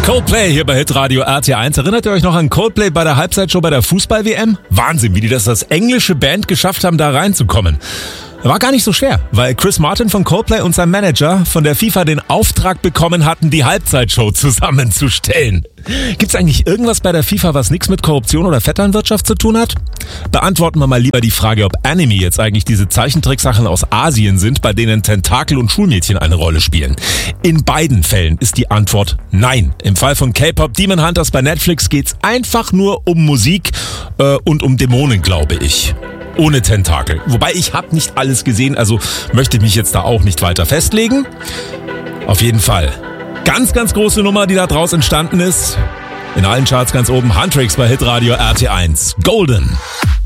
Coldplay hier bei Hitradio RT1. Erinnert ihr euch noch an Coldplay bei der Halbzeitshow bei der Fußball-WM? Wahnsinn, wie die das als englische Band geschafft haben, da reinzukommen. War gar nicht so schwer, weil Chris Martin von Coldplay und sein Manager von der FIFA den Auftrag bekommen hatten, die Halbzeitshow zusammenzustellen. Gibt's eigentlich irgendwas bei der FIFA, was nichts mit Korruption oder Vetternwirtschaft zu tun hat? Beantworten wir mal lieber die Frage, ob Anime jetzt eigentlich diese Zeichentricksachen aus Asien sind, bei denen Tentakel und Schulmädchen eine Rolle spielen. In beiden Fällen ist die Antwort nein. Im Fall von K-Pop Demon Hunters bei Netflix geht's einfach nur um Musik und um Dämonen, glaube ich. Ohne Tentakel. Wobei ich habe nicht alles gesehen, also möchte ich mich jetzt da auch nicht weiter festlegen. Auf jeden Fall. Ganz, ganz große Nummer, die da draus entstanden ist. In allen Charts ganz oben Huntrix bei Hitradio RT1. Golden.